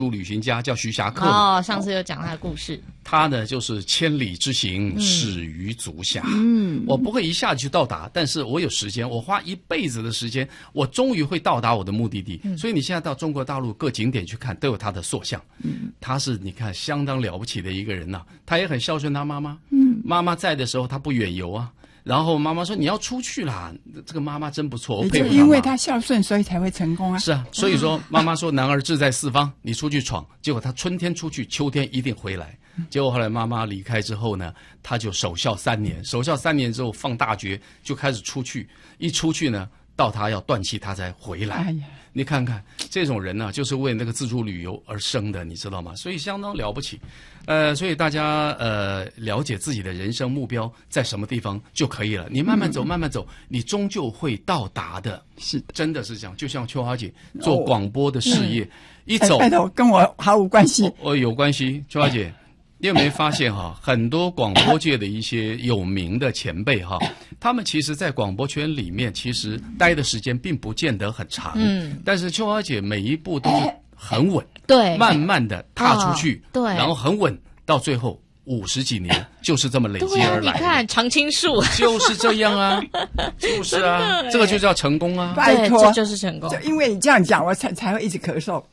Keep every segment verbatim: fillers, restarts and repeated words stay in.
旅行家叫徐霞客哦，上次有讲他的故事。 他呢就是千里之行，始于足下。嗯，我不会一下就到达，但是我有时间，我花一辈子的时间，我终于会到达我的目的地。嗯、所以你现在到中国大陆各景点去看，都有他的塑像。嗯，他是你看相当了不起的一个人呐、啊，他也很孝顺他妈妈。嗯，妈妈在的时候他不远游啊。然后妈妈说：“你要出去啦！”这个妈妈真不错，我佩服她。 因为她孝顺，所以才会成功啊。 是啊，所以说妈妈说：“男儿志在四方，你出去闯。”结果他春天出去，秋天一定回来。结果后来妈妈离开之后呢，他就守孝三年。守孝三年之后放大决，就开始出去。一出去呢，到他要断气，他才回来。哎呀，你看看这种人呢、啊，就是为那个自助旅游而生的，你知道吗？所以相当了不起。呃，所以大家呃了解自己的人生目标在什么地方就可以了。你慢慢走，嗯、慢慢走，你终究会到达的。 是， 真的是这样。就像秋华姐做广播的事业，哦、一走， 拜托跟我毫无关系。 我、哦、有关系，秋华姐。你有没有发现哈，很多广播界的一些有名的前辈哈，他们其实在广播圈里面其实待的时间并不见得很长，嗯，但是秋华姐每一步都是很稳， 对， 慢慢的踏出去， 哦、对， 然后很稳，到最后五十几年就是这么累积而来。 你看常青树就是这样啊，就是啊，这个就叫成功啊， 拜托， 这就是成功。 就因为你这样讲，我才才会一直咳嗽。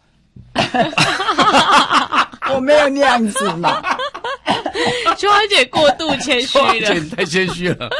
我没有那样子嘛。 秋华姐过度谦虚了， 秋华姐太谦虚了。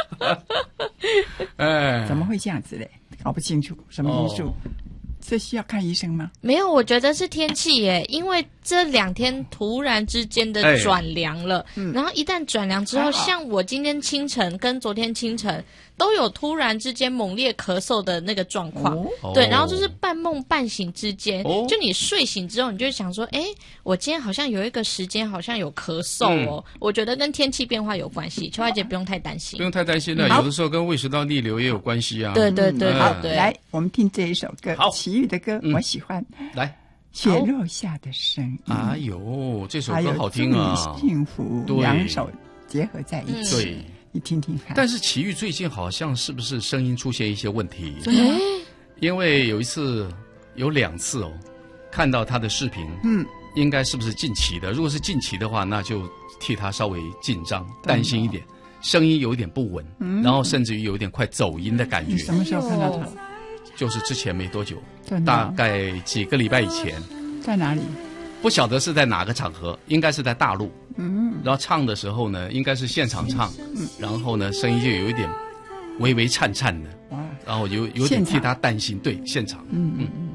哎， 怎么会这样子嘞？搞不清楚什么因素。哦，这需要看医生吗？ 没有，我觉得是天气耶，因为这两天突然之间的转凉了，哎嗯、然后一旦转凉之后，像我今天清晨跟昨天清晨都有突然之间猛烈咳嗽的那个状况，哦、对，然后就是半梦半醒之间，哦、就你睡醒之后，你就会想说，哎，我今天好像有一个时间好像有咳嗽哦，嗯、我觉得跟天气变化有关系，秋华姐不用太担心， 不用太担心了，有的时候跟胃食道逆流也有关系啊。 对对对对对， 来，我们听这一首歌， 好， 齐豫的歌，我喜欢， 来。 雪落下的声音， 哎呦，这首歌好听啊！ 幸福，两首结合在一起， 对， 你听听看。 但是齐豫最近好像是不是声音出现一些问题？ 真的？ 因为有一次，有两次哦，看到他的视频，嗯，应该是不是近期的？如果是近期的话，那就替他稍微紧张、担心一点，声音有一点不稳，嗯、然后甚至于有一点快走音的感觉。 你什么时候看到他？ 就是之前没多久，大概几个礼拜以前。 在哪里？ 不晓得是在哪个场合，应该是在大陆。嗯，然后唱的时候呢，应该是现场唱，嗯、然后呢，声音就有一点微微颤颤的。哇，然后有有点替他担心，对，现场。嗯嗯。